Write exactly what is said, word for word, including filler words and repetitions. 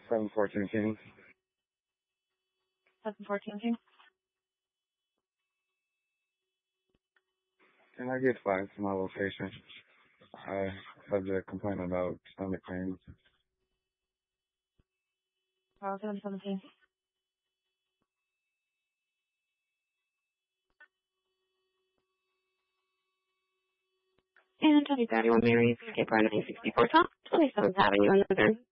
seven fourteen King. seven fourteen King. Can I get five to my location? I subject complaining about stomach pains. Oh, seven seventeen. And Tony thirty-one Mary's, Escape Route nine sixty-four Top, twenty-seventh Avenue in Northern.